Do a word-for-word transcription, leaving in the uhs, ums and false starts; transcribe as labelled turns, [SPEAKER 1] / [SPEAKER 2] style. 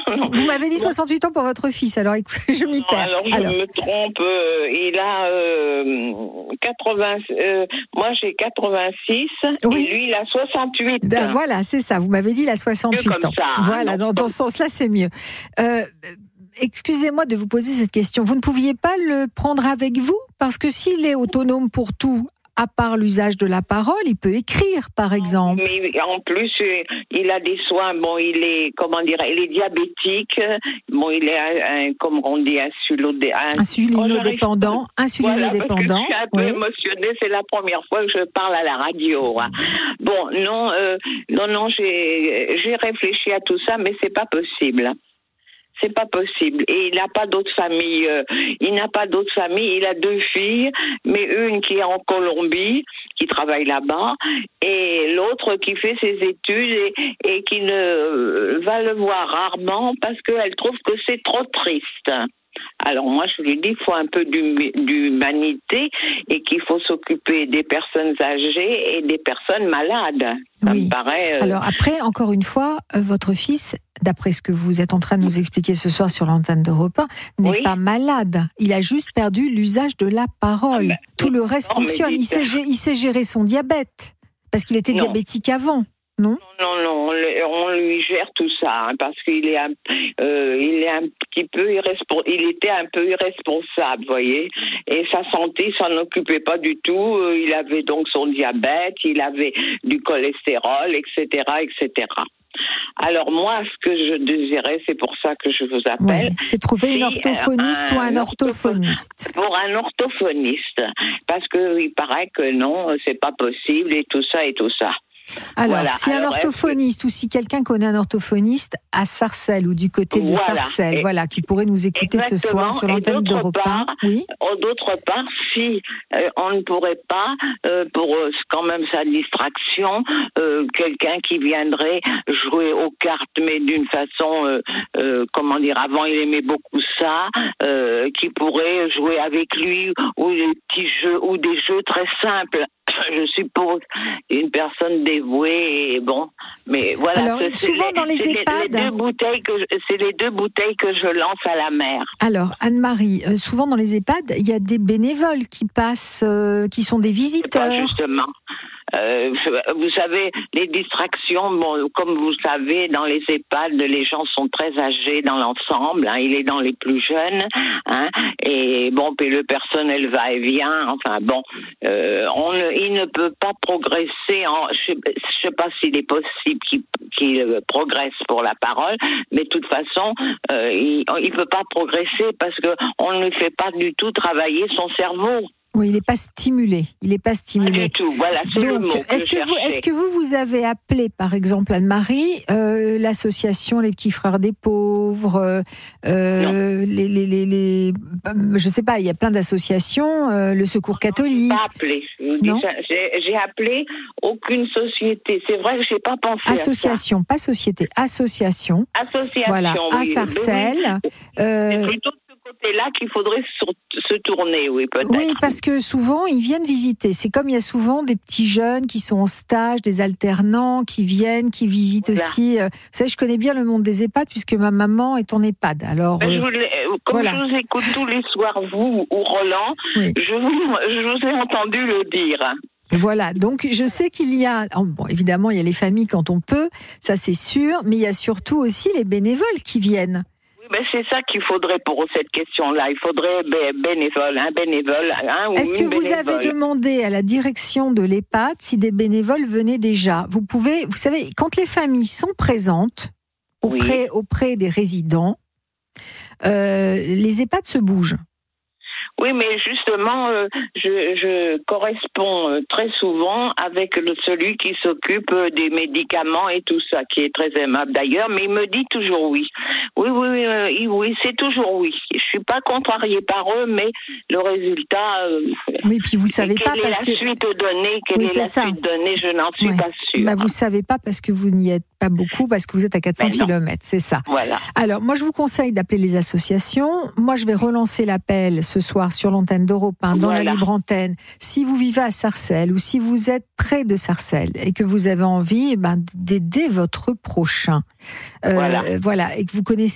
[SPEAKER 1] non. Vous m'avez dit soixante-huit ans pour votre fils, alors écoutez, je m'y
[SPEAKER 2] non,
[SPEAKER 1] perds.
[SPEAKER 2] Alors je alors. me trompe, euh, il a euh, quatre-vingts, euh, moi j'ai quatre-vingt-six, oui. Et lui il a soixante-huit.
[SPEAKER 1] Ben, voilà, c'est ça, vous m'avez dit il a soixante-huit ans.
[SPEAKER 2] Ça, hein,
[SPEAKER 1] voilà, dans, dans ce sens-là c'est mieux. Euh, excusez-moi de vous poser cette question, vous ne pouviez pas le prendre avec vous? Parce que s'il est autonome pour tout, à part l'usage de la parole, il peut écrire, par exemple.
[SPEAKER 2] Mais en plus, il a des soins. Bon, il est, comment dire, il est diabétique. Bon, il est, un, comme on dit,
[SPEAKER 1] insulinodépendant. Insulinodépendant.
[SPEAKER 2] Voilà, parce que je suis un peu oui. émotionnée. C'est la première fois que je parle à la radio. Bon, non, euh, non, non, j'ai, j'ai réfléchi à tout ça, mais c'est pas possible. C'est pas possible. Et il n'a pas d'autre famille. Euh, il n'a pas d'autre famille. Il a deux filles, mais une qui est en Colombie, qui travaille là-bas, et l'autre qui fait ses études et, et qui ne euh, va le voir rarement parce qu'elle trouve que c'est trop triste. Alors moi, je lui dis qu'il faut un peu d'humanité et qu'il faut s'occuper des personnes âgées et des personnes malades. Ça
[SPEAKER 1] oui.
[SPEAKER 2] me paraît... Euh...
[SPEAKER 1] Alors après, encore une fois, euh, votre fils, d'après ce que vous êtes en train de nous expliquer ce soir sur l'antenne d'Europe un, n'est oui. pas malade. Il a juste perdu l'usage de la parole. Ah ben, Tout le reste non, fonctionne. Il sait, il sait gérer son diabète, parce qu'il était non. diabétique avant. Non,
[SPEAKER 2] non, non, on lui gère tout ça, hein, parce qu'il est un, euh, il est un petit peu irresponsable, il était un peu irresponsable, vous voyez, et sa santé, il s'en occupait pas du tout, il avait donc son diabète, il avait du cholestérol, et cetera, et cetera. Alors moi, ce que je désirais, c'est pour ça que je vous appelle.
[SPEAKER 1] Oui, c'est trouver une orthophoniste un, ou un orthophoniste.
[SPEAKER 2] Pour un orthophoniste, parce que il paraît que non, c'est pas possible et tout ça et tout ça.
[SPEAKER 1] Alors,
[SPEAKER 2] voilà.
[SPEAKER 1] si un
[SPEAKER 2] Alors,
[SPEAKER 1] orthophoniste que... ou si quelqu'un connaît un orthophoniste à Sarcelles ou du côté de voilà. Sarcelles, et... voilà, qui pourrait nous écouter Exactement. ce soir sur l'antenne d'Europe un. Oui.
[SPEAKER 2] D'autre part, si euh, on ne pourrait pas, euh, pour euh, quand même sa distraction, euh, quelqu'un qui viendrait jouer aux cartes, mais d'une façon, euh, euh, comment dire, avant il aimait beaucoup ça, euh, qui pourrait jouer avec lui, ou des petits jeux, ou des jeux très simples. Je suppose une personne dévouée et bon, mais voilà.
[SPEAKER 1] Alors, c'est, souvent c'est dans les, les EHPAD,
[SPEAKER 2] les deux bouteilles que je, c'est les deux bouteilles que je lance à la mer.
[SPEAKER 1] Alors Anne-Marie, euh, souvent dans les EHPAD, il y a des bénévoles qui passent, euh, qui sont des visiteurs.
[SPEAKER 2] Pas justement. Euh, vous savez, les distractions, bon, comme vous savez, dans les EHPAD, les gens sont très âgés dans l'ensemble. Hein, il est dans les plus jeunes, hein, et bon, puis le personnel va et vient. Enfin bon, euh, on ne, il ne peut pas progresser. En, je ne sais pas s'il est possible qu'il, qu'il progresse pour la parole, mais de toute façon, euh, il ne peut pas progresser parce que on ne fait pas du tout travailler son cerveau.
[SPEAKER 1] Oui, il n'est pas stimulé. Il n'est pas stimulé.
[SPEAKER 2] Pas du tout. Voilà, c'est
[SPEAKER 1] Donc,
[SPEAKER 2] le mot que
[SPEAKER 1] est-ce que vous, est-ce que vous vous avez appelé, par exemple, Anne-Marie, euh, l'association Les Petits Frères des Pauvres, euh, les, les, les, les, je sais pas, il y a plein d'associations, euh, le Secours catholique.
[SPEAKER 2] Non, j'ai pas appelé. Je vous dis
[SPEAKER 1] non
[SPEAKER 2] ça. J'ai, j'ai appelé aucune société. C'est vrai que j'ai pas pensé
[SPEAKER 1] association,
[SPEAKER 2] à ça.
[SPEAKER 1] Pas société, association.
[SPEAKER 2] Association.
[SPEAKER 1] Voilà,
[SPEAKER 2] oui,
[SPEAKER 1] à Sarcelles.
[SPEAKER 2] Oui.
[SPEAKER 1] Euh,
[SPEAKER 2] c'est plutôt c'est là qu'il faudrait se tourner, oui, peut-être.
[SPEAKER 1] Oui, parce que souvent, ils viennent visiter. C'est comme il y a souvent des petits jeunes qui sont en stage, des alternants qui viennent, qui visitent voilà. aussi. Vous savez, je connais bien le monde des EHPAD puisque ma maman est en EHPAD. Alors,
[SPEAKER 2] ben, je vous, comme voilà. je vous écoute tous les soirs, vous ou Roland, oui. je, vous, je vous ai entendu le dire.
[SPEAKER 1] Voilà, donc je sais qu'il y a, bon, évidemment, il y a les familles quand on peut, ça c'est sûr, mais il y a surtout aussi les bénévoles qui viennent.
[SPEAKER 2] Ben c'est ça qu'il faudrait pour cette question-là. Il faudrait bénévole, un bénévole, un ou
[SPEAKER 1] Est-ce que
[SPEAKER 2] une
[SPEAKER 1] vous
[SPEAKER 2] bénévole.
[SPEAKER 1] avez demandé à la direction de l'EHPAD si des bénévoles venaient déjà ? Vous pouvez, vous savez, quand les familles sont présentes auprès, oui. auprès des résidents, euh, les EHPAD se bougent.
[SPEAKER 2] Oui, mais justement, euh, je, je corresponds euh, très souvent avec le, celui qui s'occupe euh, des médicaments et tout ça, qui est très aimable d'ailleurs, mais il me dit toujours oui. Oui, oui, euh, oui, c'est toujours oui. Je suis pas contrariée par eux, mais le résultat... Euh,
[SPEAKER 1] oui, puis vous savez pas
[SPEAKER 2] parce
[SPEAKER 1] que...
[SPEAKER 2] Quelle est la suite donnée Quelle
[SPEAKER 1] oui,
[SPEAKER 2] est la
[SPEAKER 1] ça.
[SPEAKER 2] suite donnée Je n'en suis
[SPEAKER 1] ouais.
[SPEAKER 2] pas sûre.
[SPEAKER 1] Bah, vous savez pas parce que vous n'y êtes pas beaucoup, parce que vous êtes à quatre cents kilomètres, c'est ça.
[SPEAKER 2] Voilà.
[SPEAKER 1] Alors, moi, je vous conseille d'appeler les associations. Moi, je vais relancer l'appel ce soir sur l'antenne d'Europe un, dans voilà. la libre antenne. Si vous vivez à Sarcelles ou si vous êtes près de Sarcelles et que vous avez envie eh ben, d'aider votre prochain, euh, voilà. voilà, et que vous connaissez